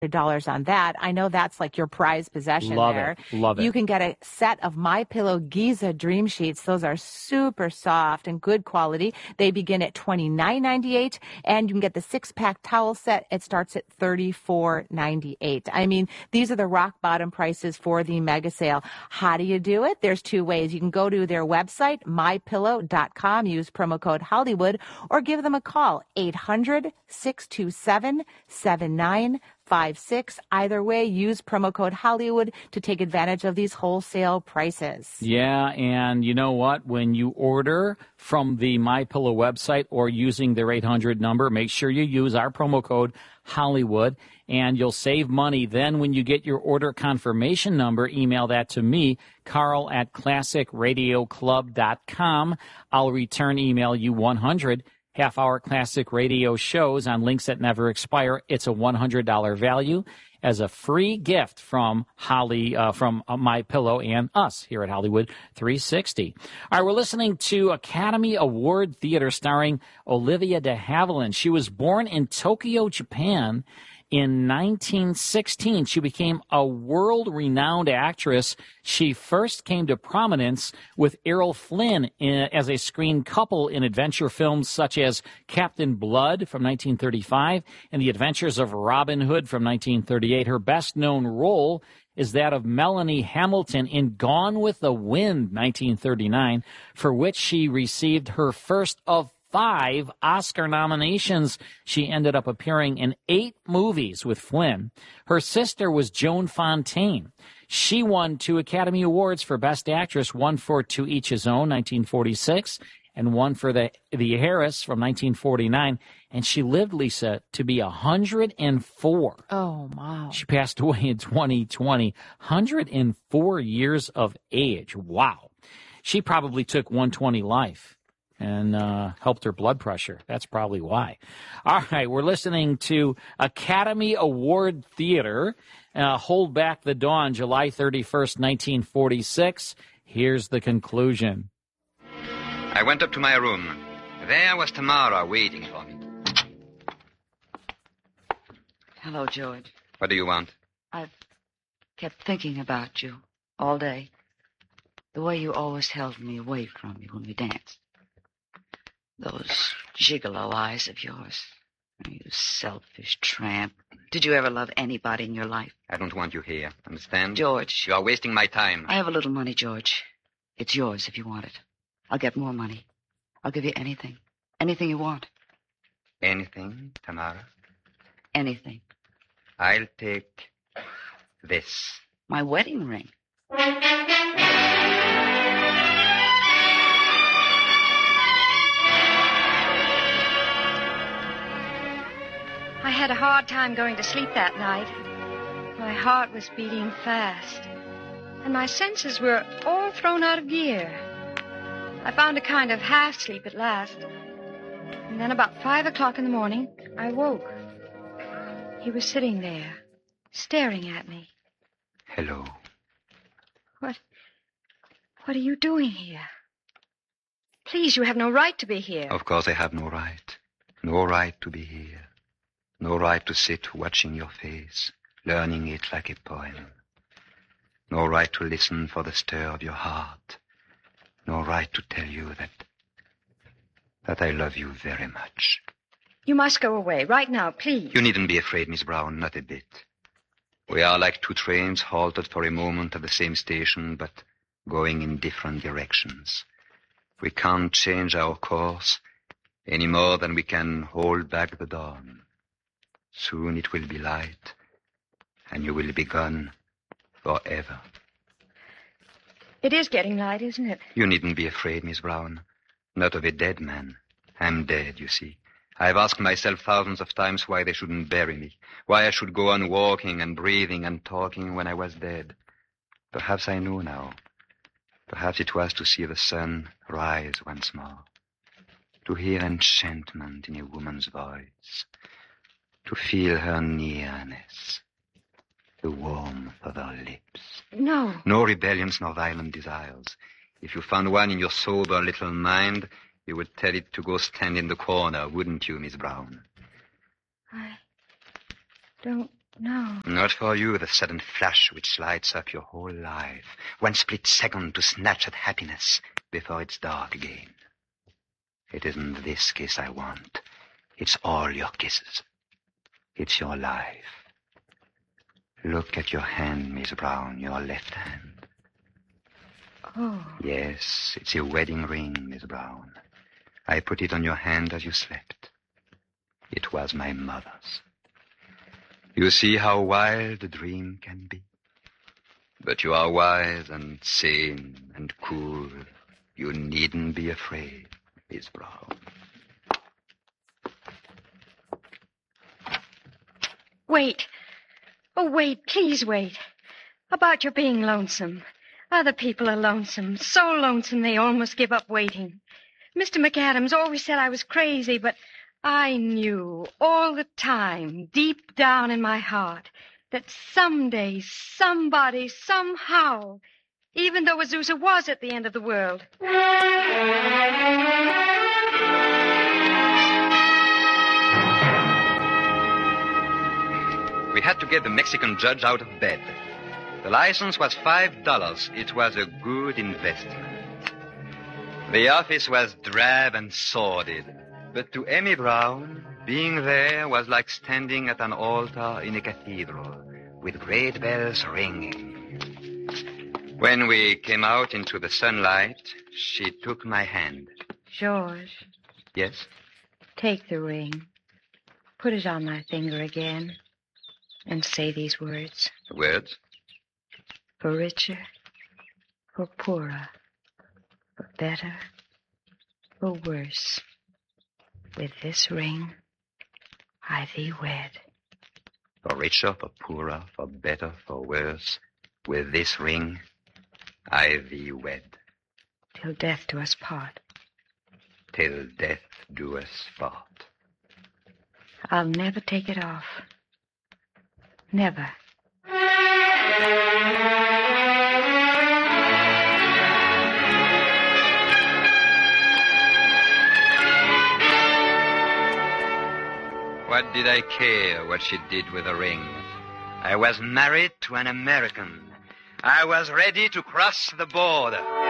dollars on that. I know that's like your prized possession. Love there. it. Love it. You can get a set of MyPillow Giza Dream Sheets. Those are super soft and good quality. They begin at $29.98, and you can get the 6-pack towel set. It starts at $34.98. I mean, these are the rock bottom prices for the mega sale. How do you do it? There's two ways. You can go to their website, mypillow.com, use promo code Hollywood, or give them a call, 800-627-7956. Either way, use promo code Hollywood to take advantage of these wholesale prices. Yeah, and you know what? When you order from the MyPillow website or using their 800 number, make sure you use our promo code Hollywood, and you'll save money. Then when you get your order confirmation number, email that to me, Carl at ClassicRadioClub.com. I'll return email you 100 half-hour classic radio shows on links that never expire. It's a $100 value as a free gift from MyPillow and us here at Hollywood 360. All right, we're listening to Academy Award Theater starring Olivia de Havilland. She was born in Tokyo, Japan, in 1916. She became a world-renowned actress. She first came to prominence with Errol Flynn as a screen couple in adventure films such as Captain Blood from 1935 and The Adventures of Robin Hood from 1938. Her best-known role is that of Melanie Hamilton in Gone with the Wind, 1939, for which she received her first of 5 Oscar nominations. She ended up appearing in 8 movies with Flynn. Her sister was Joan Fontaine. She won 2 Academy Awards for Best Actress, one for To Each His Own, 1946, and one for the Heiress from 1949. And she lived, Lisa, to be 104. Oh, wow. She passed away in 2020, 104 years of age. Wow. She probably took 120 life and helped her blood pressure. That's probably why. All right, we're listening to Academy Award Theater, Hold Back the Dawn, July 31st, 1946. Here's the conclusion. I went up to my room. There was Tamara waiting for me. Hello, George. What do you want? I've kept thinking about you all day. The way you always held me away from you when we danced. Those gigolo eyes of yours. You selfish tramp. Did you ever love anybody in your life? I don't want you here. Understand? George. You are wasting my time. I have a little money, George. It's yours if you want it. I'll get more money. I'll give you anything. Anything you want. Anything, Tamara? Anything. I'll take this. My wedding ring. I had a hard time going to sleep that night. My heart was beating fast, and my senses were all thrown out of gear. I found a kind of half-sleep at last. And then about 5 o'clock in the morning, I woke. He was sitting there, staring at me. Hello. What are you doing here? Please, you have no right to be here. Of course I have no right. No right to be here. No right to sit watching your face, learning it like a poem. No right to listen for the stir of your heart. No right to tell you that I love you very much. You must go away right now, please. You needn't be afraid, Miss Brown, not a bit. We are like 2 trains halted for a moment at the same station, but going in different directions. We can't change our course any more than we can hold back the dawn. Soon it will be light, and you will be gone forever. It is getting light, isn't it? You needn't be afraid, Miss Brown. Not of a dead man. I'm dead, you see. I've asked myself thousands of times why they shouldn't bury me, why I should go on walking and breathing and talking when I was dead. Perhaps I know now. Perhaps it was to see the sun rise once more, to hear enchantment in a woman's voice, to feel her nearness, the warmth of her lips. No. No rebellions nor violent desires. If you found one in your sober little mind, you would tell it to go stand in the corner, wouldn't you, Miss Brown? I don't No. Not for you, the sudden flash which lights up your whole life. One split second to snatch at happiness before it's dark again. It isn't this kiss I want. It's all your kisses. It's your life. Look at your hand, Miss Brown, your left hand. Oh. Yes, it's your wedding ring, Miss Brown. I put it on your hand as you slept. It was my mother's. You see how wild a dream can be. But you are wise and sane and cool. You needn't be afraid, Miss Brown. Wait. Oh, wait. Please wait. About your being lonesome. Other people are lonesome. So lonesome they almost give up waiting. Mr. McAdams always said I was crazy, but I knew all the time, deep down in my heart, that someday, somebody, somehow, even though Azusa was at the end of the world. We had to get the Mexican judge out of bed. The license was $5. It was a good investment. The office was drab and sordid, but to Emmy Brown, being there was like standing at an altar in a cathedral with great bells ringing. When we came out into the sunlight, she took my hand. George. Yes? Take the ring. Put it on my finger again. And say these words. The words? For richer, for poorer, for better, for worse. With this ring, I thee wed. For richer, for poorer, for better, for worse. With this ring, I thee wed. Till death do us part. Till death do us part. I'll never take it off. Never. What did I care what she did with the ring? I was married to an American. I was ready to cross the border.